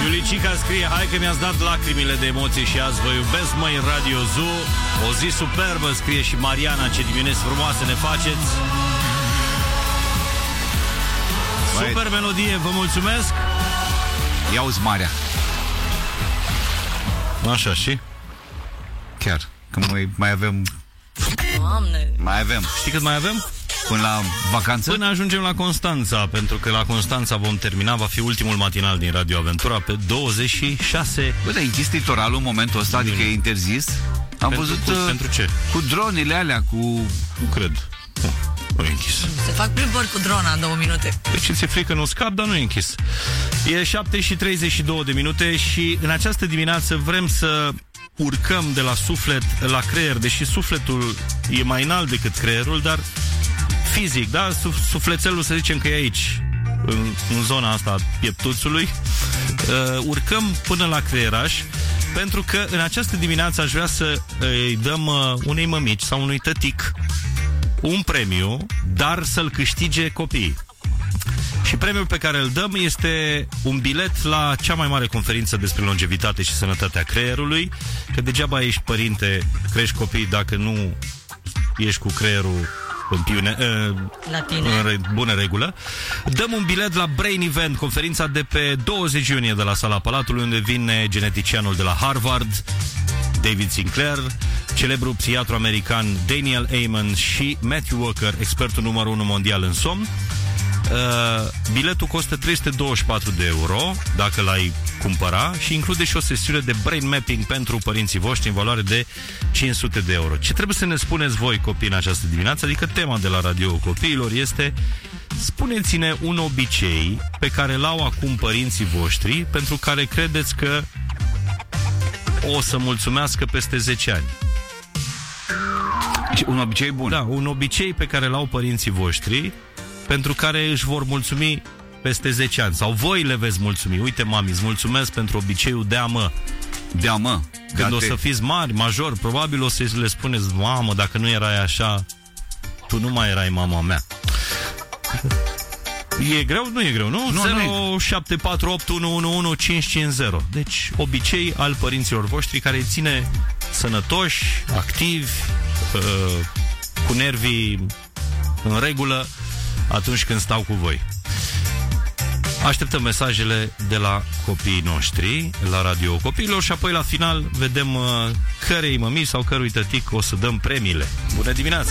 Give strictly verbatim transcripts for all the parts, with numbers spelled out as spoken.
Iulicica scrie: hai că mi-ați dat lacrimile de emoție și azi vă iubesc, măi, în Radio Zoo. O zi superbă, scrie și Mariana. Ce dimineți frumoase ne faceți. Super melodie, vă mulțumesc. Ia-uzi marea. Așa, și? Chiar, că mai, mai avem. Doamne. Mai avem. Știi cât mai avem? Până la vacanță? Până ajungem la Constanța, pentru că la Constanța vom termina, va fi ultimul matinal din Radio Aventura pe douăzeci și șase. Bă, dar e închis litoralul în momentul ăsta, adică e interzis? Am pentru, văzut... Cu, uh, pentru ce? Cu dronele alea, cu... Nu cred. Nu, nu e închis. Se fac plimbări cu drona în două minute. Deci ți-e frică, nu scap, dar nu e închis. E șapte și treizeci și două de minute și în această dimineață vrem să urcăm de la suflet la creier, deși sufletul e mai înalt decât creierul, dar fizic, da? Sufletelul, să zicem că e aici, în, în zona asta a pieptuțului. Uh, urcăm până la creieraș, pentru că în această dimineață aș vrea să îi dăm uh, unei mămici sau unui tătic un premiu, dar să-l câștige copiii. Și premiul pe care îl dăm este un bilet la cea mai mare conferință despre longevitate și sănătatea creierului, că degeaba ești părinte, crești copii dacă nu ești cu creierul în, piune, la tine. în bună regulă. Dăm un bilet la Brain Event, conferința de pe douăzeci iunie de la Sala Palatului, unde vine geneticianul de la Harvard, David Sinclair, celebrul psihiatru american Daniel Amen și Matthew Walker, expertul numărul unu mondial în somn. Uh, biletul costă trei sute douăzeci și patru de euro dacă l-ai cumpăra și include și o sesiune de brain mapping pentru părinții voștri în valoare de cinci sute de euro. Ce trebuie să ne spuneți voi, copii, în această dimineață? Adică tema de la Radio Copiilor este: spuneți-ne un obicei pe care l-au acum părinții voștri, pentru care credeți că o să mulțumească peste zece ani. Un obicei bun. Da, un obicei pe care l-au părinții voștri, pentru care își vor mulțumi peste zece ani. Sau voi le veți mulțumi. Uite, mami, îți mulțumesc pentru obiceiul de a mă. De a mă. Când de o să fiți mari, major, probabil o să le spuneți: mamă, dacă nu erai așa, tu nu mai erai mama mea. E greu? Nu e greu, nu? nu zero șapte patru opt unu unu unu cinci cinci zero. Deci, obicei al părinților voștri care îi ține sănătoși, activi, uh, cu nervii în regulă atunci când stau cu voi. Așteptăm mesajele de la copiii noștri la Radio Copiilor și apoi la final vedem uh, cărei mămici sau cărui tătic o să dăm premiile. Bună dimineața!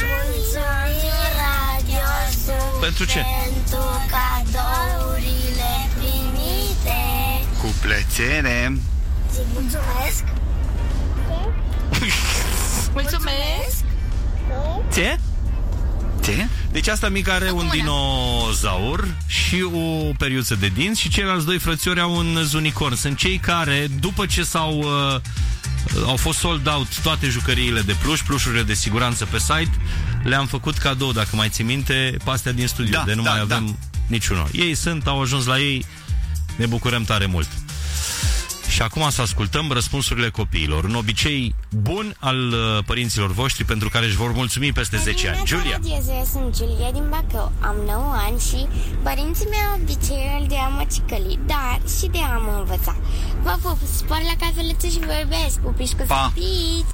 Pentru ce? Pentru cadourile primite. Cu plăcere. Mulțumesc. Mulțumesc. Ce? Ce? Deci asta mică are un dinozaur și o periuță de dinți și ceilalți doi frățiori au un zunicorn. Sunt cei care, după ce s-au uh, au fost sold out toate jucăriile de pluș, plușurile de siguranță pe site, le-am făcut cadou, dacă mai ții minte, pe astea din studio, da, de nu da, mai avem da. niciunul. Ei sunt, au ajuns la ei, ne bucurăm tare mult. Și acum să ascultăm răspunsurile copiilor. Un obicei bun al uh, părinților voștri pentru care își vor mulțumi peste zece ani. Giulia. Eu sunt Giulia din Bacău, am nouă ani și părinții mei au obiceiul de a mă cicăli, dar și de a mă învăța. Vă pup, spor la cafeluță și vă iubesc, pupiși cu săpiți.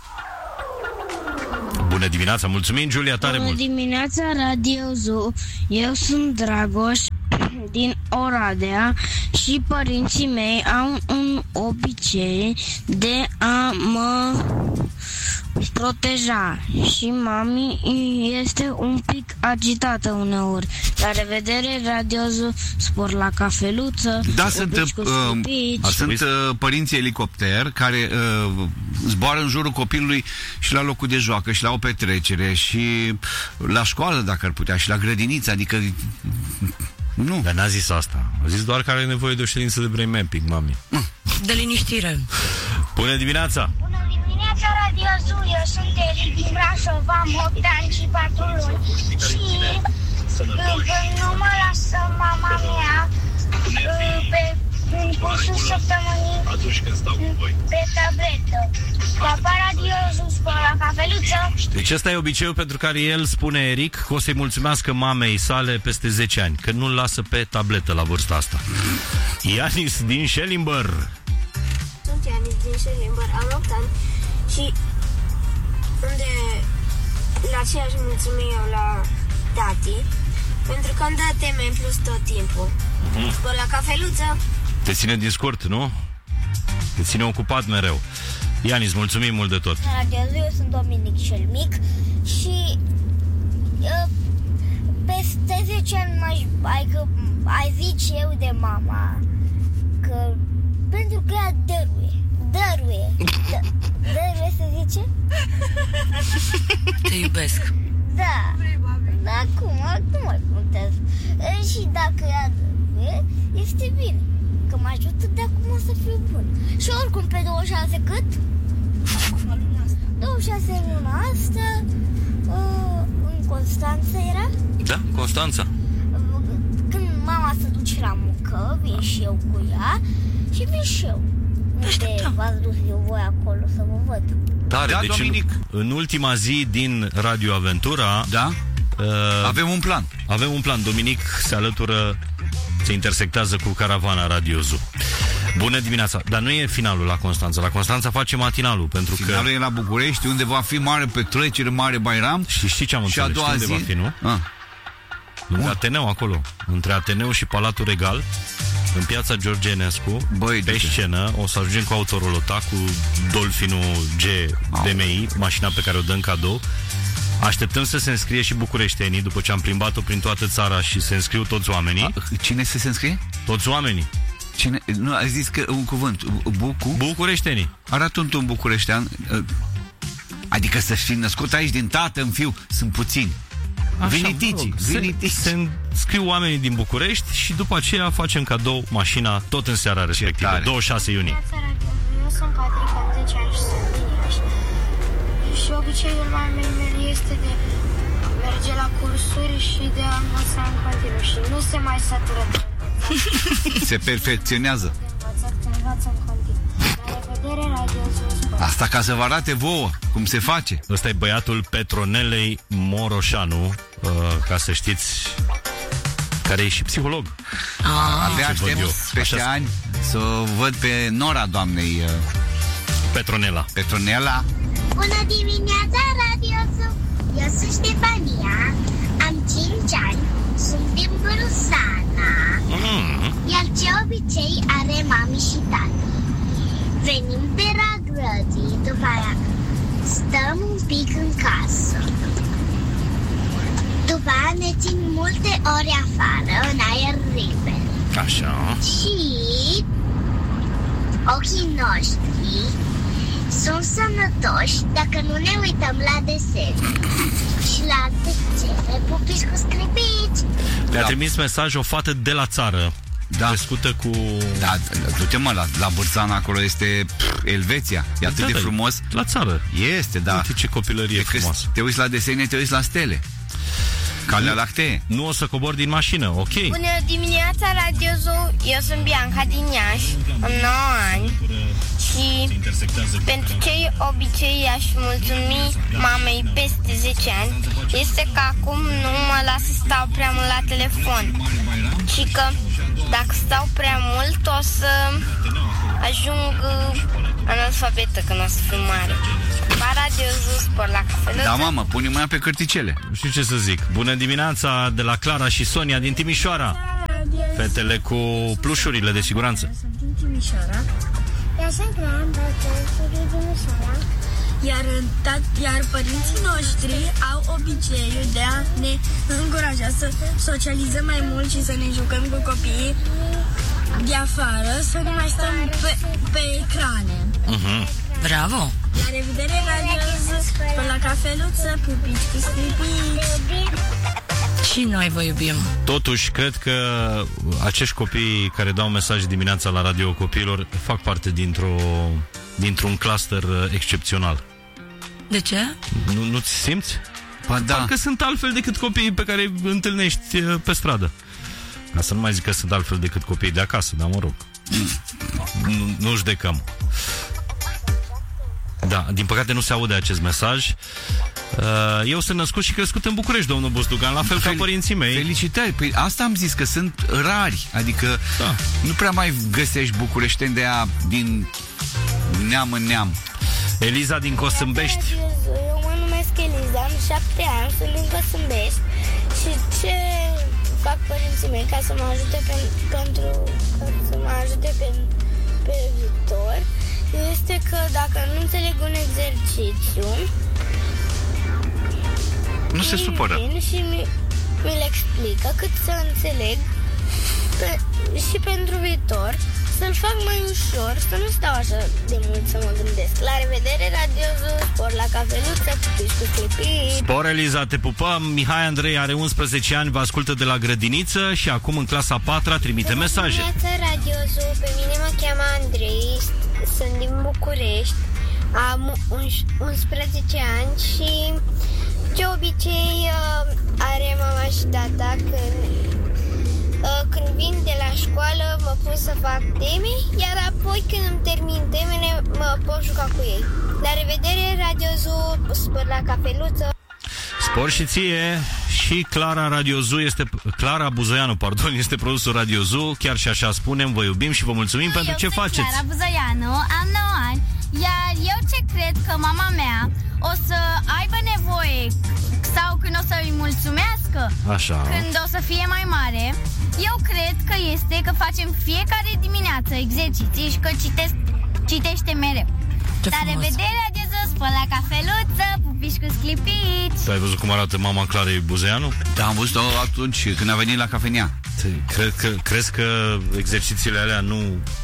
Bună dimineața, mulțumim, Giulia, tare Bună mult. Bună dimineața, Radio Zoo. Eu sunt Dragoș din Oradea și părinții mei au un obicei de a mă proteja și mami este un pic agitată uneori. La revedere, Radio Zoo, spor la cafeluță. Da, sunt, uh, sunt uh, părinții elicopter care uh, zboară în jurul copilului și la locul de joacă și la o petrecere și la școală, dacă ar putea, și la grădiniță, adică nu. Dar n-a zis asta. A zis doar că are nevoie de o ședință de brain mapping, mami. De liniștire. Bună dimineața! Bună dimineața, Radio Zoo. Eu sunt Eric din Brașov, am opt ani și patru luni. Și când nu mă lasă mama mea pe în restul săptămânii atunci când stau cu voi pe tabletă. Papa Radio, spun la cafeluță. Deci ăsta e obiceiul pentru care el spune, Eric, că o să-i mulțumească mamei sale peste zece ani, că nu-l lasă pe tabletă la vârsta asta. Ianis din Schellimber. Sunt Ianis din Schellimber, am opt ani și unde la aceeași mulțumim eu la tati, pentru că îmi dă teme în plus tot timpul. Mm-hmm. Spun la cafeluță. Te ține din scurt, nu? Te ține ocupat mereu. Ianis, mulțumim mult de tot. Eu sunt Dominic cel mic și uh, peste zece ani mai ai, că, ai zice eu de mama că pentru că ea dăruie. Dăruie. Dă, dăruie se zice? Te iubesc. Da. Dar acum, nu mai contează. Și dacă ea dăruie, este bine. Că mă ajută de acum să fiu bun. Și oricum pe douăzeci și șase cât? douăzeci și șase luna asta uh, în Constanța era? Da, Constanța. Când mama se duce la muncă, vin și eu cu ea și vin și eu. Unde v-ați dus eu voi acolo să vă văd. Tare, Da, deci Dominic. În, în ultima zi din Radio Aventura, Da? uh, Avem un plan. avem un plan. Dominic se alătură, se intersectează cu caravana Radio Zoo. Bună dimineața. Dar nu e finalul la Constanța. La Constanța face matinalul, pentru Finalul că... e la București, unde va fi mare petrecere, mare Bairam. Și știi ce am Și a înțeles? doua Unde zi... va fi, nu? Ah. Lângă Ateneu, acolo. Între Ateneu și Palatul Regal, în piața George Enescu, Băi, pe du-te. scenă, o să ajungem cu autorolota, cu Dolfinul G D M I, mașina pe care o dăm cadou. Așteptăm să se înscrie și bucureștenii, după ce am plimbat-o prin toată țara și se înscriu toți oamenii. A, cine se înscrie? Toți oamenii. Cine? Nu, ai zis că un cuvânt. Bucu? Bucureștenii. Arată un bucureștean. Adică să fi născut aici din tată în fiu. Sunt puțini. Veniticii. Se, se înscriu oamenii din București și după aceea facem cadou mașina tot în seara respectivă, douăzeci și șase iunie. Eu sunt Patrick, am zece ani și sunt din Iași. Și obiceiul mamei mele este de merge la cursuri și de a învăța în continuu. Și nu se mai satură de învățat. Se perfecționează. De învățat că învață în continuu. La revedere, Radio Zoo. Asta ca să vă arate vouă cum se face. Ăsta e băiatul Petronelei Moroșanu, uh, ca să știți, care e și psiholog. Ah, Abia ce văd aștept eu. peste Așa- ani să o văd pe nora doamnei uh, Petronela. Petronela. Bună dimineața, Radio Zoo. Eu sunt Ștefania, am cinci ani, sunt din Brusana. Mm. Iar ce obicei are mami și tati. Venim de la grădii, după aia stăm un pic în casă. După aia ne țin multe ore afară, în aer liber. Așa. Și ochii noștri sunt sănătoși dacă nu ne uităm la desene și la alte cele pupici cu scripici. Le-a Da. trimis mesaj o fată de la țară, Da. crescută cu... Da, du-te mă, la, la Bârțana acolo este pff, Elveția. E atât Da, de da, frumos. La țară. Este, da. Uite ce copilărie E că frumoasă. te uiți la desene, te uiți la stele. Calea lactee. Nu o să cobor din mașină, ok. Bună dimineața, Radio Zoo. Eu sunt Bianca din Iași, am nouă ani și pentru ce obicei aș mulțumi mamei peste zece ani este că acum nu mă las să stau prea mult la telefon și că dacă stau prea mult o să ajung uh, analfabetă când o să fiu mare. Pa, Radio Zoo, spor la cafeluță. Da, mamă, pune mâna pe cărticele. Nu știu ce să zic. Bună dimineața de la Clara și Sonia din Timișoara. Fetele cu plușurile de siguranță. Sunt din Timișoara. Eu sunt Clara, din Timișoara. Iar, iar părinții noștri au obiceiul de a ne încuraja să socializăm mai mult și să ne jucăm cu copiii de afară, să nu mai stăm pe, pe ecrane. Uh-huh. bravo! La revedere, Radio Zoo, pe la cafeluță, pupici cu scripici. Și noi vă iubim. Totuși, cred că acești copii care dau mesaje dimineața la Radio Copiilor fac parte dintr-o, dintr-un cluster excepțional. De ce? Nu, nu-ți simți? Ba da. Parcă sunt altfel decât copiii pe care îi întâlnești pe stradă. Ca să nu mai zic că sunt altfel decât copiii de acasă, dar mă rog. nu, nu judecăm. Da, din păcate nu se aude acest mesaj. Eu sunt născut și crescut în București, domnul Buzdugan, la fel Fel, ca părinții mei. Felicitări, păi asta am zis, că sunt rari. Adică da. Nu prea mai găsești bucureșteni de aia din neam în neam. Eliza din Cosâmbești. Eu mă numesc Eliza, am șapte ani, sunt din Cosâmbești. Și ce fac părinții mei ca să mă ajute pe, pentru ca să mă ajute pe, pe viitor este că dacă nu înțeleg un exercițiu, nu se supără și mi, mi-l explică cât să înțeleg pe, și pentru viitor să-l fac mai ușor, să nu stau așa de mult să mă gândesc. La revedere, radiosul, spor la cafeluță, pupici cu clipii. Spor, Eliza, te pupăm. Mihai Andrei are unsprezece ani, vă ascultă de la grădiniță și acum în clasa a patra trimite Bună mesaje. Bună dimineața, radiosul, pe mine mă cheamă Andrei, sunt din București, am unsprezece ani și de obicei are mama și tata când Când vin de la școală mă pun să fac teme, iar apoi când îmi termin temele mă pot juca cu ei. La revedere, radiozu, spor la cafeluță. Spor și ție. Și Clara Radiozu este Clara Buzoianu, pardon, este produsul Radiozu. Chiar și așa spunem, vă iubim și vă mulțumim eu pentru ce faceți. Clara Buzoianu, am nouă ani, iar eu ce cred că mama mea o să aibă nevoie sau când o să îi mulțumească, așa, când o să fie mai mare, eu cred că este că facem fiecare dimineață exerciții și că citesc, citește mereu. Ce La revedere, adesus, spăl la cafeluță, pupici cu sclipici. Tu ai văzut cum arată mama Clarei Buzeanu? Da, am văzut-o atunci când a venit la cafenea. Cred că, crezi că exercițiile alea nu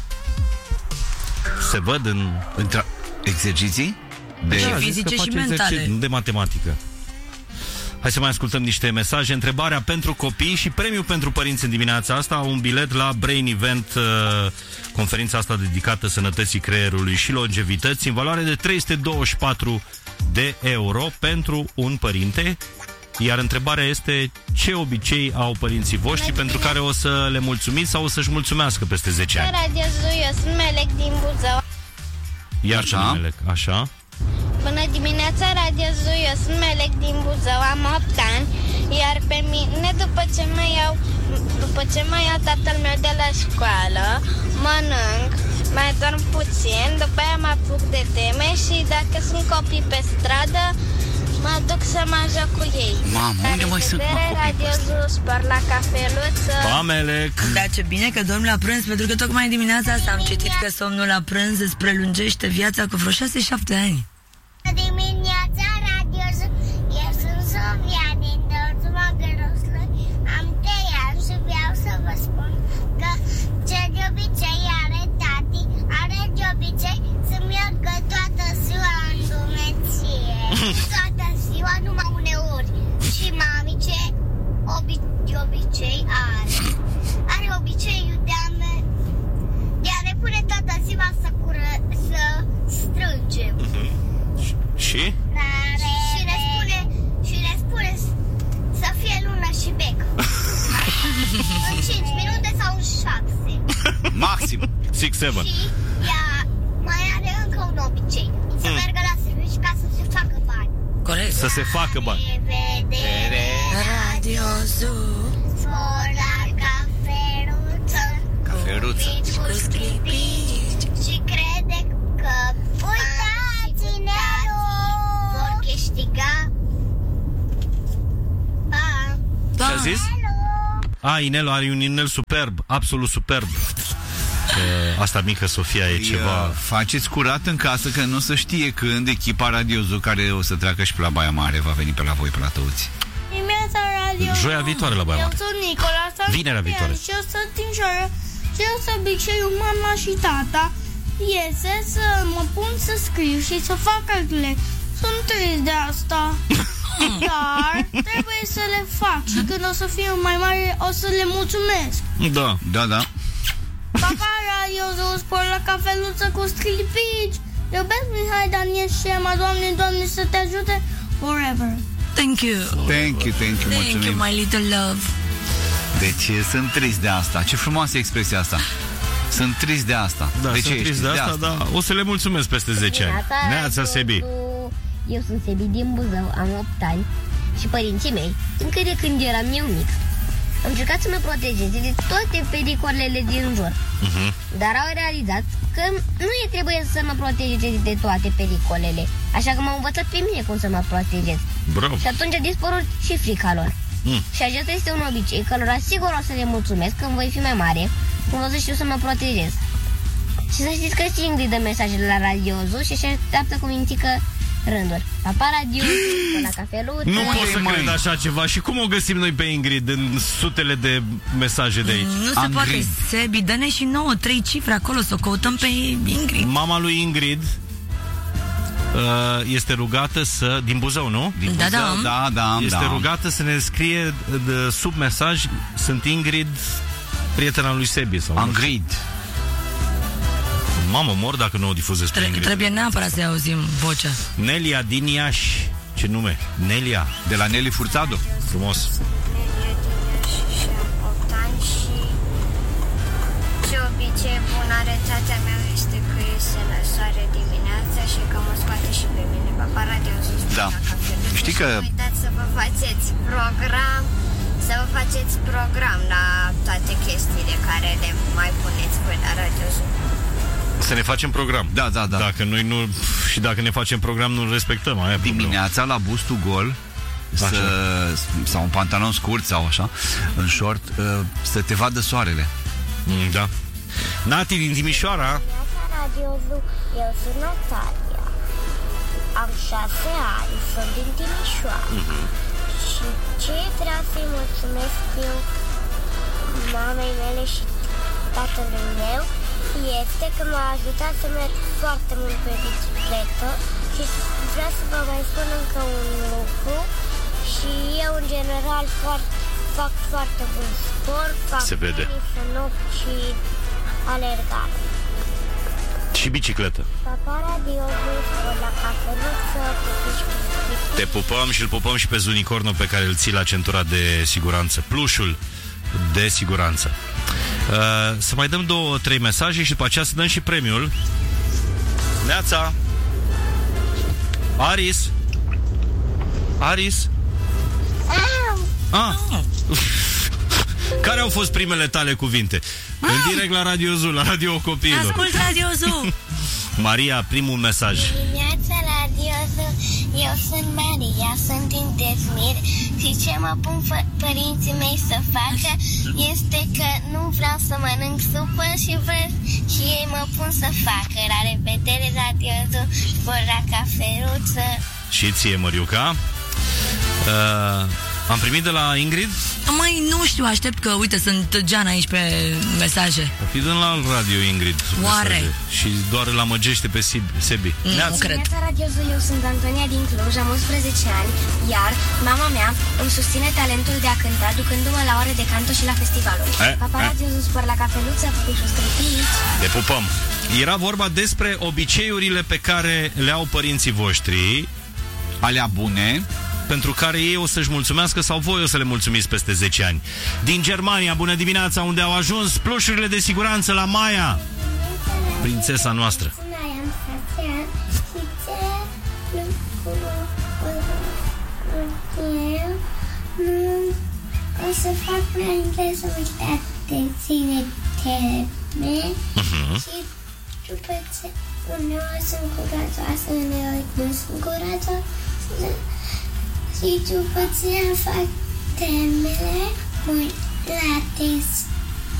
se văd în... Între exerciții? De și fizice și mentale. De matematică. Hai să mai ascultăm niște mesaje. Întrebarea pentru copii și premiu pentru părinți în dimineața asta, un bilet la Brain Event, uh, conferința asta dedicată sănătății creierului și longevității, în valoare de trei sute douăzeci și patru de euro pentru un părinte. Iar întrebarea este: ce obicei au părinții voștri pentru care o să le mulțumiți sau o să-și mulțumească peste zece ani? Eu sunt Melec din Buzău. Iar ce Melec, așa? Bună dimineața, radiozu, eu sunt Melec din Buzău, am opt ani, iar pe mine, după ce mă iau, după ce mă iau tatăl meu de la școală, mănânc, mai dorm puțin, după aia mă apuc de teme și dacă sunt copii pe stradă, mă duc să mă joc cu ei. Mamă, unde mai sunt copii? radiozu, spor la cafeluță. Pa, Melec! Da, ce bine că dormi la prânz, pentru că tocmai dimineața asta am citit că somnul la prânz îți prelungește viața cu vreo șase șapte ani. Dimineața, radiozu, eu sunt Sofia din Dorțuma Gărosului, am trei ani și vreau să vă spun că ce de obicei are tati, are de obicei să meargă toată ziua în Dumnezeu, toată ziua, numai uneori. Și mami ce obi- de obicei are, are obiceiul de a, me- de a ne pune toată ziua să, cură, să strângem. Și? Și ne spune, și ne spune să fie lună și bec. În cinci minute sau în șase. Maxim șase șapte. Și ea mai are încă un obicei, să hmm. meargă la serviciu ca să se facă bani. Corect. Să se facă bani. Revedere, radiozu, spor la cafeluță, Cafeluță cu sclipici. Și crede că uitați-ne vor câștiga. Pa! Ce-a zis? A, Inel are un inel superb, absolut superb. Uh, asta mică Sofia e ceva... Faceți curat în casă, că nu o să știe când echipa Radiozu, care o să treacă și pe la Baia Mare, va veni pe la voi, pe la Tăuți. Dimineața, radio. Joia viitoare la Baia Mare. Eu sunt Nicola. Vinerea viitoare. Și eu sunt Tinșoară. Și eu sunt obiceiul mama și tata iese să mă pun să scriu și să fac calcule. Sunt trist de asta. Dar trebuie să le fac. Și când o să fiu mai mare o să le mulțumesc. Da, da, da. Papa, radio, spor la cafeluță cu sclipici. Iubesc Mihai, Daniel și Emma. Doamne, Doamne, să te ajute forever. Thank you. Thank you, thank you, mulțumim. Thank you, my little love. Deci sunt trist de asta. Ce frumoasă expresia asta. Sunt trist de asta. Da, de sunt ce trist de asta, asta, dar o să le mulțumesc peste zece ani. Neața, Sebi. Eu sunt Sebi din Buzău, am opt ani și părinții mei, încă de când eram eu mic, am încercat să mă protejeze de toate pericolele din jur. Uh-huh. Dar au realizat că nu e trebuie să mă protejeze de toate pericolele. Așa că m-au învățat pe mine cum să mă protejez. Bravo. Și atunci a dispărut și frica lor. Mm. Și acesta este un obicei cărora sigur o să le mulțumesc când voi fi mai mare, când o să știu să mă protejez. Și să știți că și Ingrid dă mesajele la Radio Zoo și își așteaptă cu mințică rânduri. Papa Radio, până la cafeluță. Nu pot să cred așa ceva. Și cum o găsim noi pe Ingrid în sutele de mesaje de aici? Nu se Angrid. Poate, Sebi, dă-ne și nouă, trei cifre acolo, să o căutăm pe Ingrid. Mama lui Ingrid este rugată să... Din Buzău, nu? Din da, Buzău, da, da, da. Este da. rugată să ne scrie de, sub mesaj: sunt Ingrid, prietena lui Sebi. Sau Ingrid. Mamă, mor dacă nu o difuzez pe Ingrid. Trebuie neapărat să auzim vocea. Nelia din Iași. Ce nume? Nelia. De la Nelly Furtado. Frumos. Nelia din Iași și am opt ani și ce obicei bun are tata meu este că iese la soare dimineața și că mă scoate și pe mine. Papa Radio sus. Da. Știi că... Nu uitați să vă faceți program, să vă faceți program la toate chestiile care le mai puneți voi la Radio Zoo. Să ne facem program. Da, da, da. Dacă noi nu... Și dacă ne facem program, nu respectăm. Aia dimineața la bustul gol să, sau un pantalon scurt sau așa, în short, să te vadă soarele. Mm, da. Nati din Timișoara. Radio Zoo. Eu sunt Natalia. Am șase ani, sunt din Timișoara. Mm-hmm. Și ce vreau să-i mulțumesc eu mamei mele și tatălui meu este că m-a ajutat să merg foarte mult pe bicicletă și vreau să vă mai spun încă un lucru. Și eu, în general, foarte, fac foarte bun sport, fac tenis, și alergare. Și bicicletă. Papa Radio, la cafeluță, te pupăm și îl pupăm și pe Zunicornul pe care îl ții la centura de siguranță. Plușul de siguranță. Uh, să mai dăm două, trei mesaje și după aceea să dăm și premiul. Neața. Aris. Aris. Ah. Care au fost primele tale cuvinte? Ah. În direct la Radio Zoo, la Radio Copiilor. Ascult Radio Zoo. Maria, primul mesaj. Dimineața la Radio Zoo. Eu sunt Maria, sunt din Dezmir. Și ce mă pun părinții mei să facă este că nu vreau să mănânc supă și vreau și ei mă pun să facă. La revedere, Radio Zoo, spor la cafeluță. Și ție, Măriuca. uh, Am primit de la Ingrid? Mai nu știu, aștept că, uite, sunt Gian aici pe mesaje. O fi dând la alt radio, Ingrid. Oare? Mesaje. Și doar îl amăgește pe Sebi. Nu, nu cred. Radio Zoo, eu sunt Antonia din Cluj, am unsprezece ani, iar mama mea îmi susține talentul de a cânta, ducându-mă la ore de canto și la festivaluri. Eh, Papa eh. Radio Zoo, spor la cafeluță, pupișul stripici. Te pupăm! Era vorba despre obiceiurile pe care le au părinții voștri, alea bune, pentru care ei o să-și mulțumească sau voi o să le mulțumiți peste zece ani. Din Germania, bună dimineața, unde au ajuns plușurile de siguranță la Maia, prințesa noastră. O să fac prea engleză, uite, ține teme și după ce uneori sunt curajoasă, uneori nu sunt curajoasă. Și după ce fac temele, mă la test